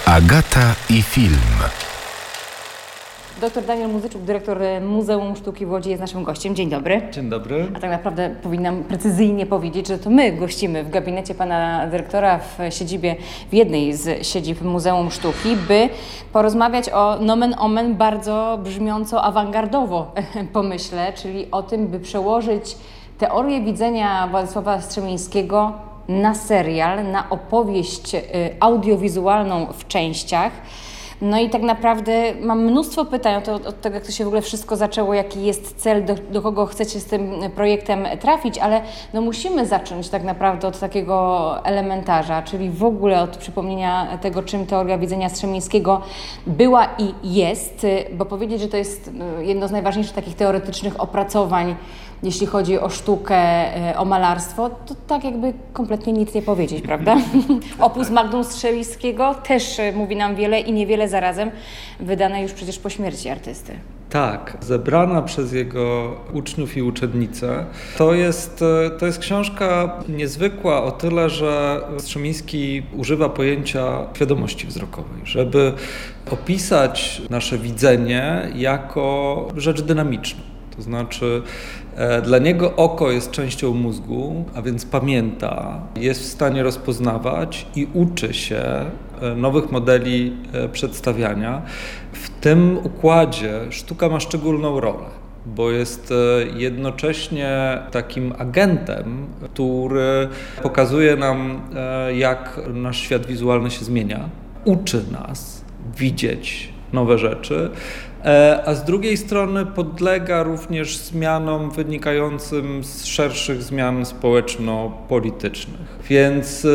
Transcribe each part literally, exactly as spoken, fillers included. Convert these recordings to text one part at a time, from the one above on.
Agata i film. Doktor Daniel Muzyczuk, dyrektor Muzeum Sztuki w Łodzi, jest naszym gościem. Dzień dobry. Dzień dobry. A tak naprawdę powinnam precyzyjnie powiedzieć, że to my gościmy w gabinecie pana dyrektora w siedzibie, w jednej z siedzib Muzeum Sztuki, by porozmawiać o nomen omen bardzo brzmiąco awangardowo pomyśle, czyli o tym, by przełożyć teorię widzenia Władysława Strzemińskiego na serial, na opowieść audiowizualną w częściach. No i tak naprawdę mam mnóstwo pytań od, od tego, jak to się w ogóle wszystko zaczęło, jaki jest cel, do, do kogo chcecie z tym projektem trafić, ale no musimy zacząć tak naprawdę od takiego elementarza, czyli w ogóle od przypomnienia tego, czym teoria widzenia Strzemińskiego była i jest, bo powiedzieć, że to jest jedno z najważniejszych takich teoretycznych opracowań, jeśli chodzi o sztukę, o malarstwo, to tak jakby kompletnie nic nie powiedzieć, prawda? Opus magnum Strzemińskiego też mówi nam wiele i niewiele zarazem, wydane już przecież po śmierci artysty. Tak, zebrana przez jego uczniów i uczennice. To jest, to jest książka niezwykła o tyle, że Strzemiński używa pojęcia świadomości wzrokowej, żeby opisać nasze widzenie jako rzecz dynamiczną. To znaczy, e, dla niego oko jest częścią mózgu, a więc pamięta, jest w stanie rozpoznawać i uczy się e, nowych modeli e, przedstawiania. W tym układzie sztuka ma szczególną rolę, bo jest e, jednocześnie takim agentem, który pokazuje nam, e, jak nasz świat wizualny się zmienia, uczy nas widzieć nowe rzeczy, a z drugiej strony podlega również zmianom wynikającym z szerszych zmian społeczno-politycznych. Więc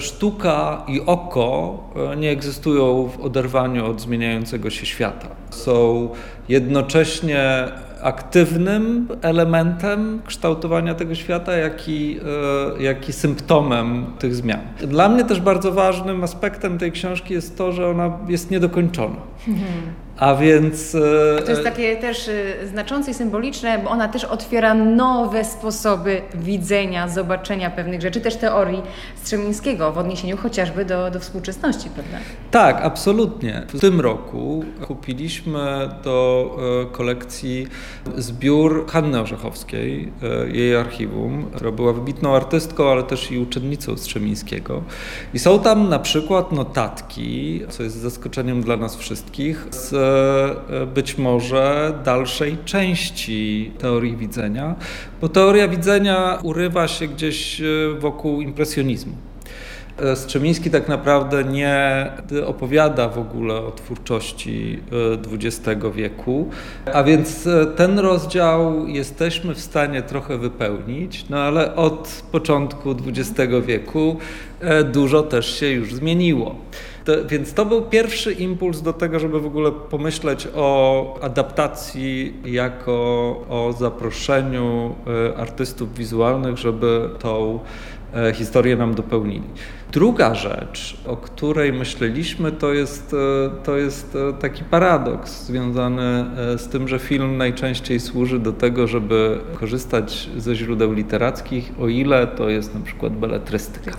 sztuka i oko nie egzystują w oderwaniu od zmieniającego się świata. Są jednocześnie aktywnym elementem kształtowania tego świata, jak i, jak i symptomem tych zmian. Dla mnie też bardzo ważnym aspektem tej książki jest to, że ona jest niedokończona. Mhm. A więc... To jest takie też znaczące i symboliczne, bo ona też otwiera nowe sposoby widzenia, zobaczenia pewnych rzeczy, też teorii Strzemińskiego w odniesieniu chociażby do, do współczesności, prawda? Tak, absolutnie. W tym roku kupiliśmy do kolekcji zbiór Hanny Orzechowskiej, jej archiwum, która była wybitną artystką, ale też i uczennicą Strzemińskiego. I są tam na przykład notatki, co jest zaskoczeniem dla nas wszystkich, z być może dalszej części teorii widzenia, bo teoria widzenia urywa się gdzieś wokół impresjonizmu. Strzemiński tak naprawdę nie opowiada w ogóle o twórczości dwudziestego wieku, a więc ten rozdział jesteśmy w stanie trochę wypełnić, no ale od początku dwudziestego wieku dużo też się już zmieniło. To, więc to był pierwszy impuls do tego, żeby w ogóle pomyśleć o adaptacji jako o zaproszeniu artystów wizualnych, żeby tą historię nam dopełnili. Druga rzecz, o której myśleliśmy, to jest, to jest taki paradoks związany z tym, że film najczęściej służy do tego, żeby korzystać ze źródeł literackich, o ile to jest na przykład beletrystyka.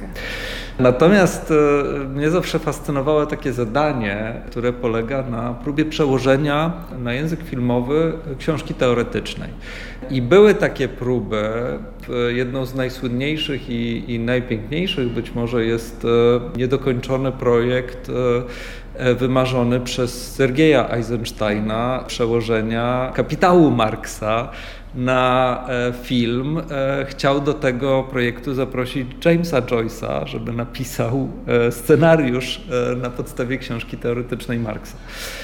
Natomiast mnie zawsze fascynowało takie zadanie, które polega na próbie przełożenia na język filmowy książki teoretycznej. I były takie próby. Jedną z najsłynniejszych i, i najpiękniejszych być może jest niedokończony projekt wymarzony przez Sergeja Eisensteina przełożenia Kapitału Marksa na film. Chciał do tego projektu zaprosić Jamesa Joyce'a, żeby napisał scenariusz na podstawie książki teoretycznej Marksa.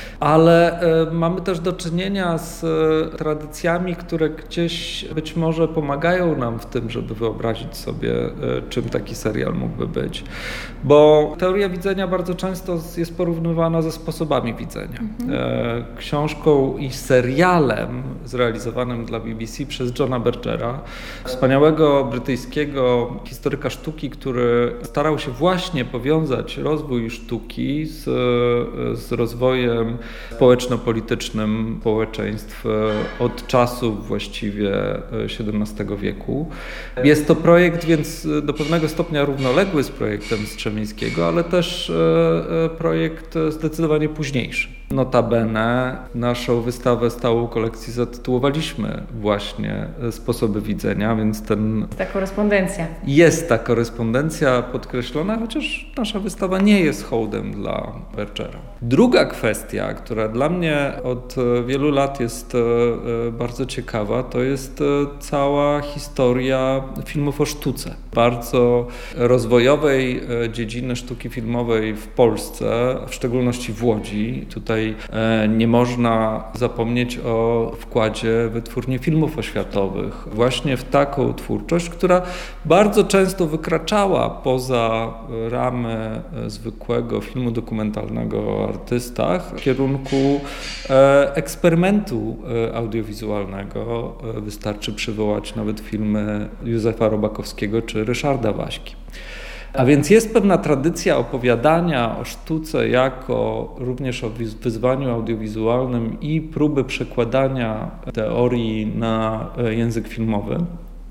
Ale y, mamy też do czynienia z y, tradycjami, które gdzieś być może pomagają nam w tym, żeby wyobrazić sobie, y, czym taki serial mógłby być. Bo teoria widzenia bardzo często jest porównywana ze sposobami widzenia. Mhm. Y, książką i serialem zrealizowanym dla B B C przez Johna Bergera, wspaniałego brytyjskiego historyka sztuki, który starał się właśnie powiązać rozwój sztuki z, z rozwojem społeczno-politycznym społeczeństw od czasów właściwie siedemnastego wieku. Jest to projekt więc do pewnego stopnia równoległy z projektem Strzemińskiego, ale też projekt zdecydowanie późniejszy. Notabene naszą wystawę stałą kolekcji zatytułowaliśmy właśnie Sposoby widzenia, więc ten... Ta korespondencja. Jest ta korespondencja podkreślona, chociaż nasza wystawa nie jest hołdem dla Bergera. Druga kwestia, która dla mnie od wielu lat jest bardzo ciekawa, to jest cała historia filmów o sztuce. Bardzo rozwojowej dziedziny sztuki filmowej w Polsce, w szczególności w Łodzi. Tutaj nie można zapomnieć o wkładzie Wytwórni Filmów Oświatowych. Właśnie w taką twórczość, która bardzo często wykraczała poza ramy zwykłego filmu dokumentalnego o artystach w kierunku eksperymentu audiowizualnego. Wystarczy przywołać nawet filmy Józefa Robakowskiego czy Ryszarda Waśki. A więc jest pewna tradycja opowiadania o sztuce jako również o wyzwaniu audiowizualnym i próby przekładania teorii na język filmowy.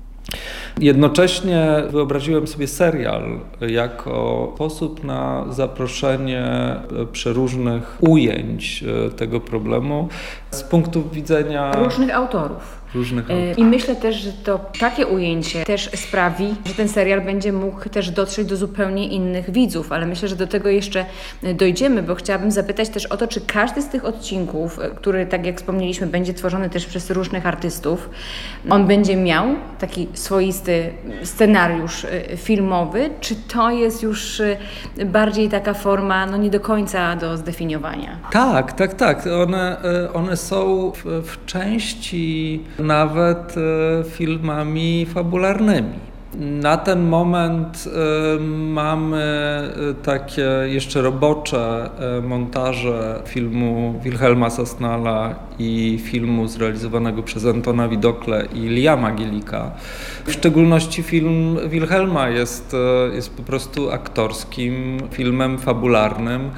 Jednocześnie wyobraziłem sobie serial jako sposób na zaproszenie przeróżnych ujęć tego problemu z punktu widzenia różnych autorów. Różnych autorów. I myślę też, że to takie ujęcie też sprawi, że ten serial będzie mógł też dotrzeć do zupełnie innych widzów, ale myślę, że do tego jeszcze dojdziemy, bo chciałabym zapytać też o to, czy każdy z tych odcinków, który, tak jak wspomnieliśmy, będzie tworzony też przez różnych artystów, on będzie miał taki swoisty scenariusz filmowy, czy to jest już bardziej taka forma, no nie do końca do zdefiniowania? Tak, tak, tak. One, one są w, w części nawet filmami fabularnymi. Na ten moment y, mamy takie jeszcze robocze y, montaże filmu Wilhelma Sasnala i filmu zrealizowanego przez Antona Widokle i Liama Gielika. W szczególności film Wilhelma jest, y, jest po prostu aktorskim filmem fabularnym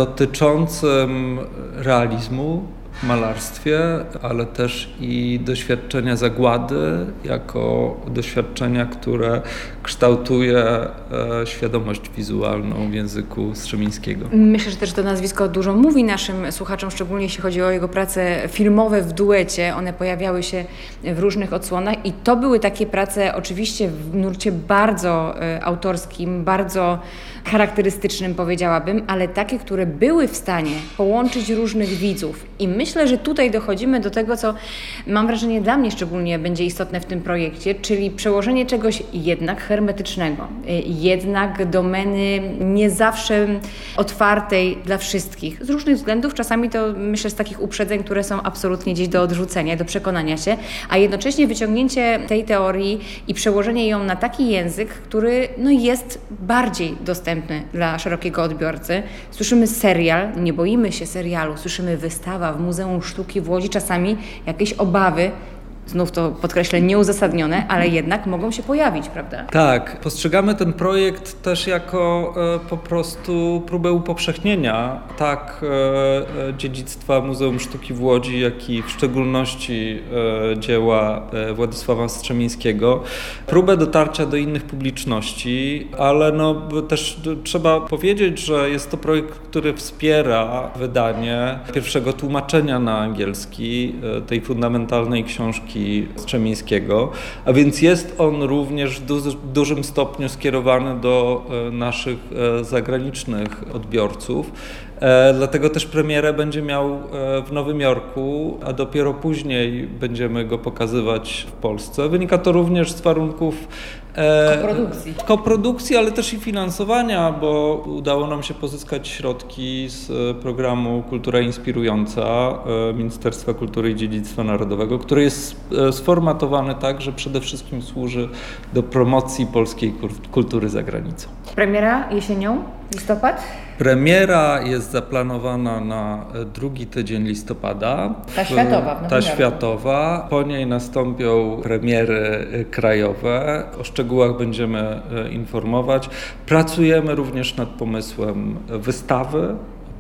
dotyczącym realizmu w malarstwie, ale też i doświadczenia zagłady jako doświadczenia, które kształtuje e, świadomość wizualną w języku Strzemińskiego. Myślę, że też to nazwisko dużo mówi naszym słuchaczom, szczególnie jeśli chodzi o jego prace filmowe w duecie. One pojawiały się w różnych odsłonach i to były takie prace oczywiście w nurcie bardzo e, autorskim, bardzo charakterystycznym, powiedziałabym, ale takie, które były w stanie połączyć różnych widzów. I myślę, że tutaj dochodzimy do tego, co mam wrażenie dla mnie szczególnie będzie istotne w tym projekcie, czyli przełożenie czegoś jednak hermetycznego, jednak domeny nie zawsze otwartej dla wszystkich. Z różnych względów, czasami to myślę z takich uprzedzeń, które są absolutnie gdzieś do odrzucenia, do przekonania się, a jednocześnie wyciągnięcie tej teorii i przełożenie ją na taki język, który no, jest bardziej dostępny dla szerokiego odbiorcy. Słyszymy serial, nie boimy się serialu, słyszymy wystawa w Muzeum Sztuki w Łodzi, czasami jakieś obawy, znów to podkreślę, nieuzasadnione, ale jednak mogą się pojawić, prawda? Tak, postrzegamy ten projekt też jako e, po prostu próbę upowszechnienia tak e, dziedzictwa Muzeum Sztuki w Łodzi, jak i w szczególności e, dzieła e, Władysława Strzemińskiego, próbę dotarcia do innych publiczności, ale no też trzeba powiedzieć, że jest to projekt, który wspiera wydanie pierwszego tłumaczenia na angielski e, tej fundamentalnej książki Strzemińskiego, a więc jest on również w du- dużym stopniu skierowany do e, naszych e, zagranicznych odbiorców. E, dlatego też premierę będzie miał e, w Nowym Jorku, a dopiero później będziemy go pokazywać w Polsce. Wynika to również z warunków e, koprodukcji. koprodukcji, ale też i finansowania, bo udało nam się pozyskać środki z programu Kultura Inspirująca e, Ministerstwa Kultury i Dziedzictwa Narodowego, który jest e, sformatowany tak, że przede wszystkim służy do promocji polskiej kultury za granicą. Premiera jesienią? Listopad? Premiera jest zaplanowana na drugi tydzień listopada. Ta światowa. W Ta Nowym światowa. Po niej nastąpią premiery krajowe. O szczegółach będziemy informować. Pracujemy również nad pomysłem wystawy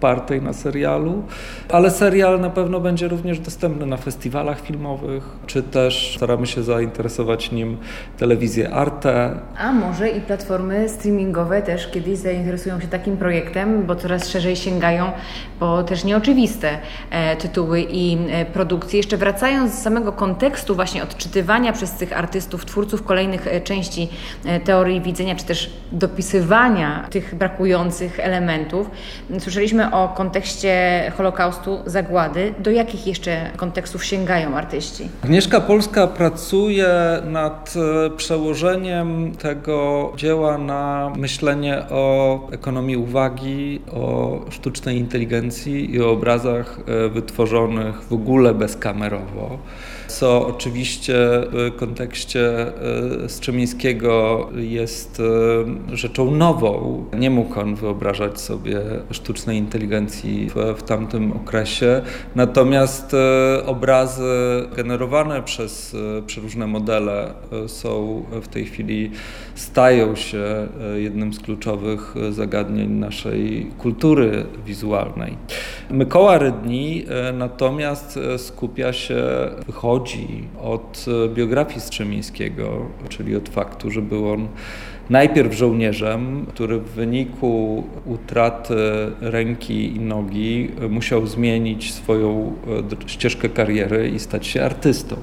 opartej na serialu, ale serial na pewno będzie również dostępny na festiwalach filmowych, czy też staramy się zainteresować nim telewizję Arte. A może i platformy streamingowe też kiedyś zainteresują się takim projektem, bo coraz szerzej sięgają po też nieoczywiste e, tytuły i e, produkcje. Jeszcze wracając z samego kontekstu właśnie odczytywania przez tych artystów, twórców kolejnych e, części e, teorii widzenia, czy też dopisywania tych brakujących elementów. Słyszeliśmy o kontekście Holokaustu, zagłady. Do jakich jeszcze kontekstów sięgają artyści? Agnieszka Polska pracuje nad przełożeniem tego dzieła na myślenie o ekonomii uwagi, o sztucznej inteligencji i o obrazach wytworzonych w ogóle bezkamerowo, co oczywiście w kontekście Strzemińskiego jest rzeczą nową. Nie mógł on wyobrażać sobie sztucznej inteligencji w, w tamtym okresie, natomiast obrazy generowane przez przeróżne modele są w tej chwili, stają się jednym z kluczowych zagadnień naszej kultury wizualnej. Mykoła Rydni natomiast skupia się, wychodzi od biografii Strzemińskiego, czyli od faktu, że był on najpierw żołnierzem, który w wyniku utraty ręki i nogi musiał zmienić swoją ścieżkę kariery i stać się artystą.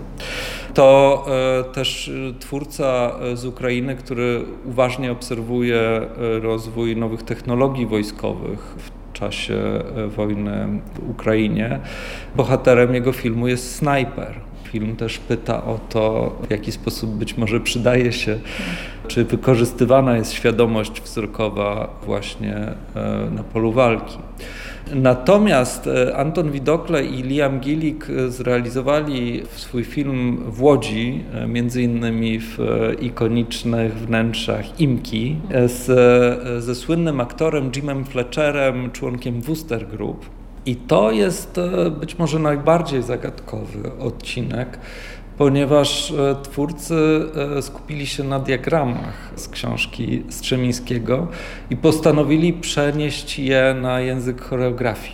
To też twórca z Ukrainy, który uważnie obserwuje rozwój nowych technologii wojskowych w czasie wojny w Ukrainie. Bohaterem jego filmu jest snajper. Film też pyta o to, w jaki sposób być może przydaje się, czy wykorzystywana jest świadomość wzrokowa właśnie na polu walki. Natomiast Anton Widokle i Liam Gillick zrealizowali swój film w Łodzi, między innymi w ikonicznych wnętrzach IMKI, z, ze słynnym aktorem Jimem Fletcherem, członkiem Wooster Group. I to jest być może najbardziej zagadkowy odcinek, ponieważ twórcy skupili się na diagramach z książki Strzemińskiego i postanowili przenieść je na język choreografii.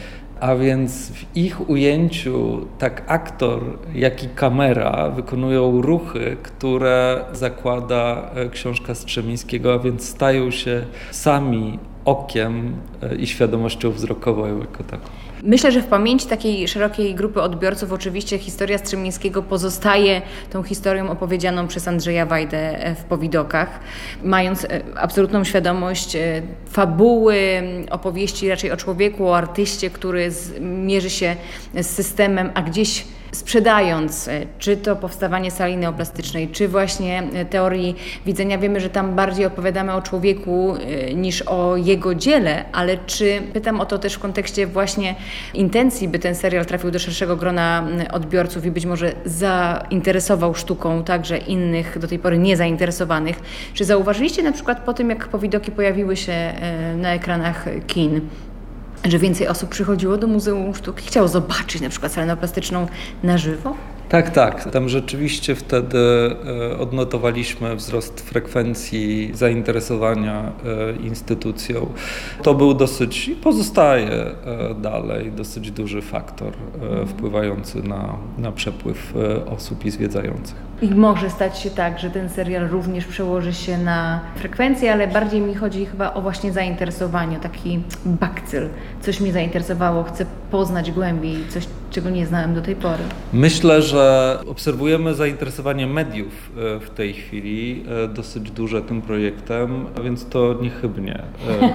A więc w ich ujęciu tak aktor, jak i kamera wykonują ruchy, które zakłada książka Strzemińskiego, a więc stają się sami okiem i świadomością wzrokową jako taką. Myślę, że w pamięci takiej szerokiej grupy odbiorców oczywiście historia Strzemińskiego pozostaje tą historią opowiedzianą przez Andrzeja Wajdę w Powidokach, mając absolutną świadomość fabuły, opowieści raczej o człowieku, o artyście, który mierzy się z systemem, a gdzieś sprzedając, czy to powstawanie sali neoplastycznej, czy właśnie teorii widzenia, wiemy, że tam bardziej opowiadamy o człowieku niż o jego dziele, ale czy, pytam o to też w kontekście właśnie intencji, by ten serial trafił do szerszego grona odbiorców i być może zainteresował sztuką także innych, do tej pory niezainteresowanych. Czy zauważyliście na przykład po tym, jak Powidoki pojawiły się na ekranach kin, że więcej osób przychodziło do Muzeum Sztuki, chciało zobaczyć na przykład salę neoplastyczną na żywo? Tak, tak. Tam rzeczywiście wtedy odnotowaliśmy wzrost frekwencji zainteresowania instytucją. To był dosyć i pozostaje dalej dosyć duży faktor wpływający na, na przepływ osób i zwiedzających. I może stać się tak, że ten serial również przełoży się na frekwencję, ale bardziej mi chodzi chyba o właśnie zainteresowanie, taki bakcyl. Coś mnie zainteresowało, chcę poznać głębiej coś, czego nie znałem do tej pory. Myślę, że obserwujemy zainteresowanie mediów w tej chwili dosyć duże tym projektem, więc to niechybnie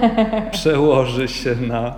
przełoży się na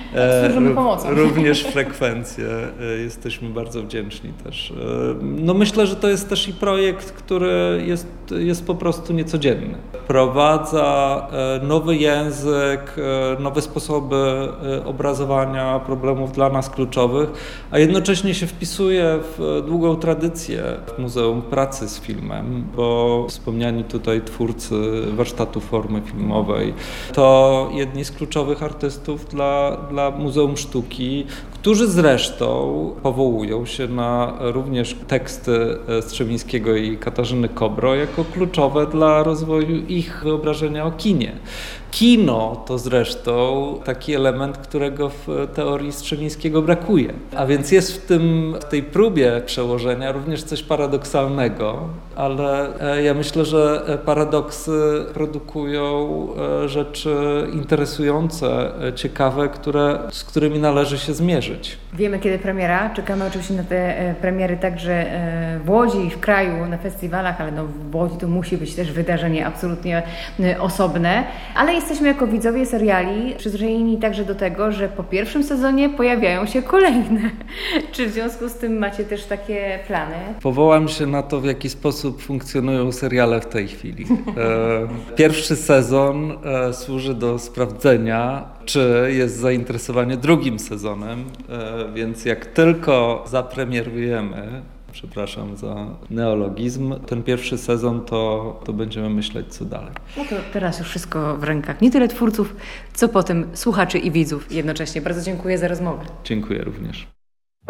również frekwencję. Jesteśmy bardzo wdzięczni też. No myślę, że to jest też i projekt, który jest, jest po prostu niecodzienny. Wprowadza nowy język, nowe sposoby obrazowania problemów dla nas kluczowych, a jednocześnie się wpisuje w długą tradycję w Muzeum pracy z filmem, bo wspomniani tutaj twórcy warsztatu formy filmowej to jedni z kluczowych artystów dla, dla dla Muzeum Sztuki, którzy zresztą powołują się na również teksty Strzemińskiego i Katarzyny Kobro jako kluczowe dla rozwoju ich wyobrażenia o kinie. Kino to zresztą taki element, którego w teorii Strzemińskiego brakuje. A więc jest w, tym, w tej próbie przełożenia również coś paradoksalnego, ale ja myślę, że paradoksy produkują rzeczy interesujące, ciekawe, które, z którymi należy się zmierzyć. Wiemy, kiedy premiera. Czekamy oczywiście na te premiery także w Łodzi i w kraju, na festiwalach, ale no w Łodzi to musi być też wydarzenie absolutnie osobne. Ale jesteśmy jako widzowie seriali przyzwyczajeni także do tego, że po pierwszym sezonie pojawiają się kolejne. Czy w związku z tym macie też takie plany? Powołam się na to, w jaki sposób funkcjonują seriale w tej chwili. Pierwszy sezon służy do sprawdzenia, czy jest zainteresowanie drugim sezonem, więc jak tylko zapremierujemy, przepraszam za neologizm, ten pierwszy sezon, to, to będziemy myśleć, co dalej. No to teraz już wszystko w rękach nie tyle twórców, co potem słuchaczy i widzów jednocześnie. Bardzo dziękuję za rozmowę. Dziękuję również.